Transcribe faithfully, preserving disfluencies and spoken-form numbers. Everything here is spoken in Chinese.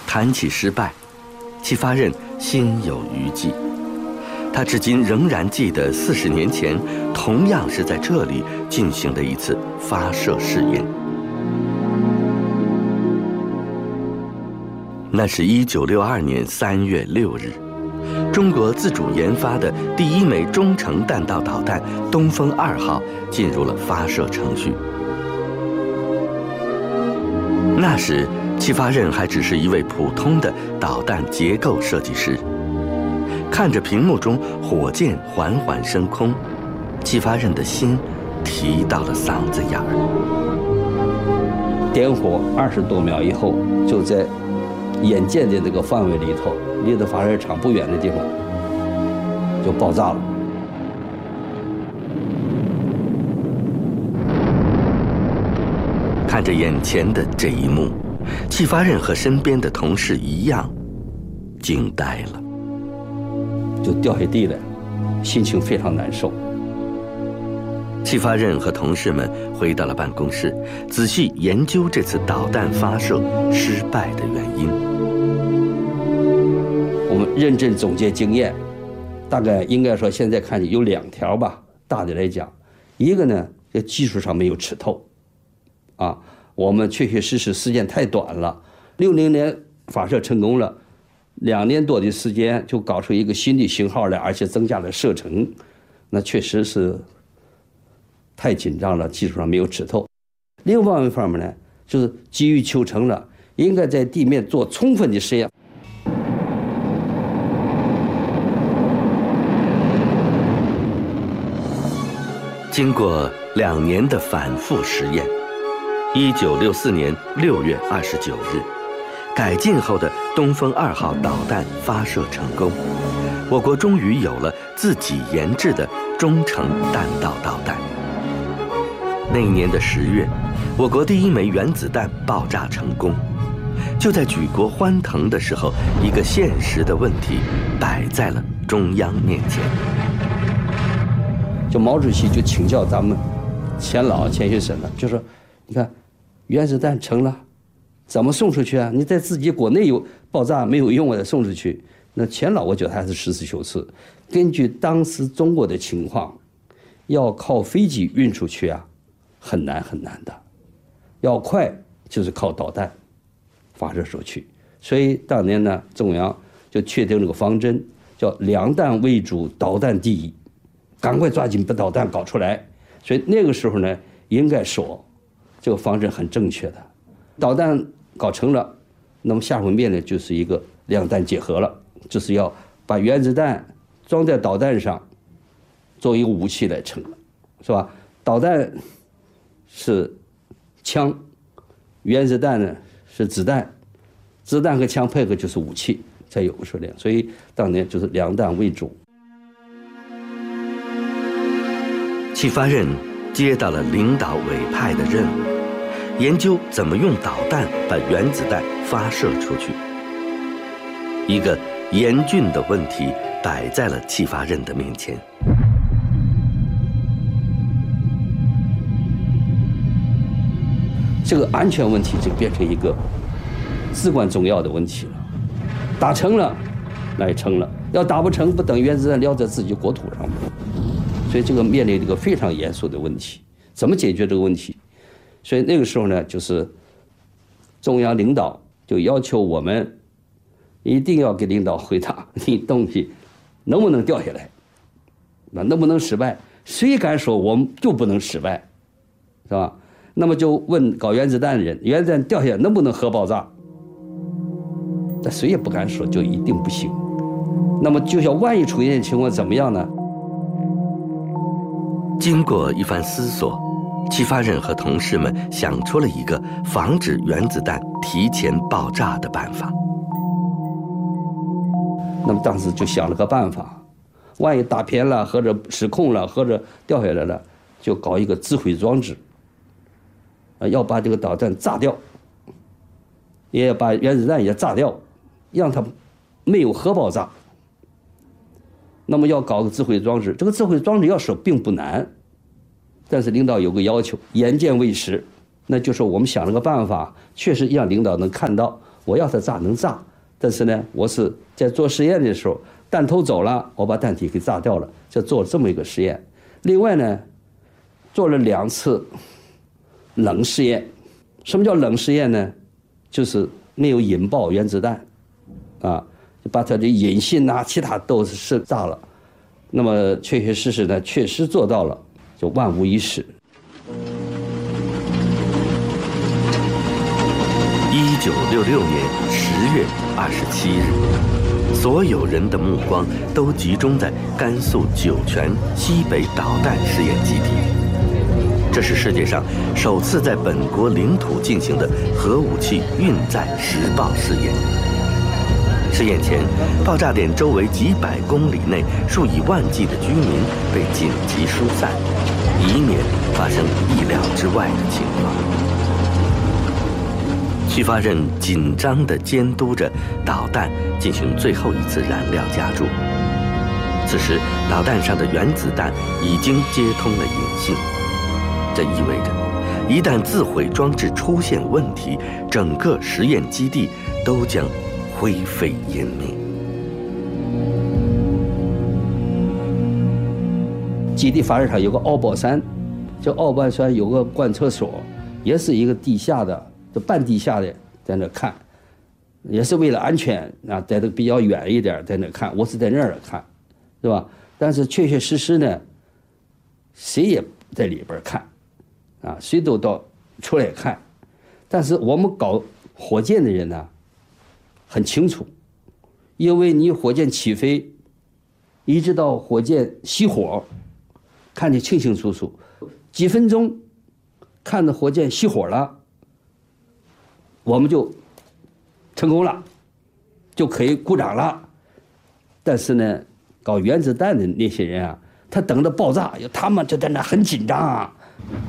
谈起失败，戚发轫心有余悸。他至今仍然记得四十年前同样是在这里进行的一次发射试验。那是一九六二年三月六日，中国自主研发的第一枚中程弹道导弹东风二号进入了发射程序。那时戚发轫还只是一位普通的导弹结构设计师，看着屏幕中火箭缓缓升空，戚发轫的心提到了嗓子眼儿。 点火二十多秒以后，就在眼见的这个范围里头，离着发射场不远的地方就爆炸了。 看着眼前的这一幕，戚发轫和身边的同事一样，惊呆了， 就掉下地来，心情非常难受。 戚发轫和同事们回到了办公室，仔细研究这次导弹发射失败的原因。 我们认真总结经验，大概应该说现在看有两条吧。大的来讲，一个呢，这技术上没有吃透，啊，我们确确实实时间太短了。六零年发射成功了，两年多的时间就搞出一个新的型号来，而且增加了射程，那确实是太紧张了，技术上没有吃透。另外一方面呢，就是急于求成了，应该在地面做充分的实验。 经过两年的反复实验，一九六四年六月二十九日，改进后的东风二号导弹发射成功，我国终于有了自己研制的中程弹道导弹。那一年的十月，我国第一枚原子弹爆炸成功。就在举国欢腾的时候，一个现实的问题摆在了中央面前。 就毛主席就请教咱们钱老钱学森了，就说：“你看，原子弹成了，怎么送出去啊？你在自己国内有爆炸没有用，我再送出去。”那钱老我觉得还是实事求是，根据当时中国的情况，要靠飞机运出去啊，很难很难的，要快就是靠导弹发射出去。所以当年呢，中央就确定了个方针，叫两弹为主，导弹第一，赶快抓紧把导弹搞出来。所以那个时候呢，应该说这个方针很正确的。导弹搞成了，那么下回面呢就是一个两弹结合了，就是要把原子弹装在导弹上，作为一个武器来成了，是吧？导弹是枪，原子弹呢是子弹，子弹和枪配合就是武器，才有数量。所以当年就是两弹为主。 戚发轫接到了领导委派的任务，研究怎么用导弹把原子弹发射出去。一个严峻的问题摆在了戚发轫的面前。 这个安全问题就变成一个至关重要的问题了。打成了，那也成了；要打不成，不等原子弹撂在自己国土上吗？所以这个面临一个非常严肃的问题，怎么解决这个问题？所以那个时候呢，就是中央领导就要求我们一定要给领导回答，你东西能不能掉下来，那能不能失败？谁敢说我们就不能失败，是吧？那么就问搞原子弹的人，原子弹掉下来能不能核爆炸？但谁也不敢说就一定不行。那么就像万一出现情况怎么样呢？ 经过一番思索，戚发轫和同事们想出了一个防止原子弹提前爆炸的办法。 那么当时就想了个办法，万一打偏了，或者失控了，或者掉下来了，就搞一个自毁装置，啊，要把这个导弹炸掉，也要把原子弹也炸掉，让它没有核爆炸。那么要搞个自毁装置，这个自毁装置要说并不难，但是领导有个要求，眼见为实，那就是我们想了个办法，确实让领导能看到我要它炸能炸，但是呢，我是在做实验的时候，弹头走了，我把弹体给炸掉了，就做了这么一个实验。另外呢，做了两次冷实验。什么叫冷实验呢？就是没有引爆原子弹，啊，就把它的引信呐、其他都是炸了。那么确确实实呢，确实做到了，就万无一失。 一九六六年十月二十七日，所有人的目光都集中在甘肃酒泉西北导弹试验基地。这是世界上首次在本国领土进行的核武器运载实爆试验。试验前，爆炸点周围几百公里内数以万计的居民被紧急疏散，以免发生意料之外的情况。屈发任紧张地监督着导弹进行最后一次燃料加注。此时，导弹上的原子弹已经接通了引信。这意味着，一旦自毁装置出现问题，整个实验基地都将灰飞烟灭。 基地发射场有个奥宝山，这奥宝山有个观测所，也是一个地下的，就半地下的，在那看，也是为了安全啊，在这比较远一点，在那看。我是在那儿看，是吧？但是确确实实呢，谁也在里边看。啊，谁都到出来看，但是我们搞火箭的人呢，很清楚，因为你火箭起飞，一直到火箭熄火，看得清清楚楚，几分钟，看着火箭熄火了，我们就成功了，就可以鼓掌了。但是呢，搞原子弹的那些人啊，他等着爆炸，他们就在那很紧张啊。